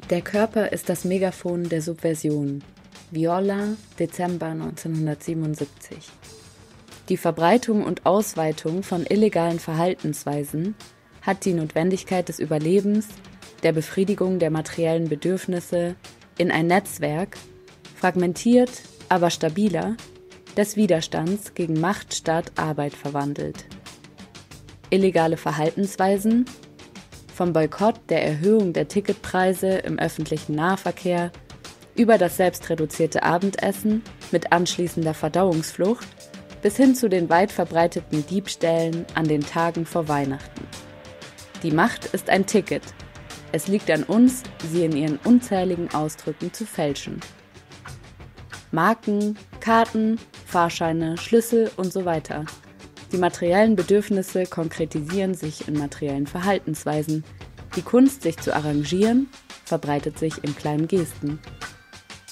Der Körper ist das Megafon der Subversion. Viola, Dezember 1977. Die Verbreitung und Ausweitung von illegalen Verhaltensweisen hat die Notwendigkeit des Überlebens, der Befriedigung der materiellen Bedürfnisse in ein Netzwerk, fragmentiert, aber stabiler, des Widerstands gegen Macht, Staat, Arbeit verwandelt. Illegale Verhaltensweisen, vom Boykott der Erhöhung der Ticketpreise im öffentlichen Nahverkehr über das selbstreduzierte Abendessen mit anschließender Verdauungsflucht bis hin zu den weit verbreiteten Diebstählen an den Tagen vor Weihnachten. Die Macht ist ein Ticket. Es liegt an uns, sie in ihren unzähligen Ausdrücken zu fälschen. Marken, Karten, Fahrscheine, Schlüssel und so weiter. Die materiellen Bedürfnisse konkretisieren sich in materiellen Verhaltensweisen. Die Kunst, sich zu arrangieren, verbreitet sich in kleinen Gesten.